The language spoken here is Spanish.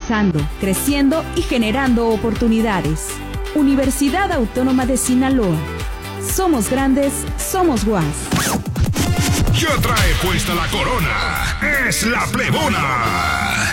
avanzando, creciendo y generando oportunidades. Universidad Autónoma de Sinaloa. Somos grandes, somos UAS. Ya trae puesta la corona. Es la plebona.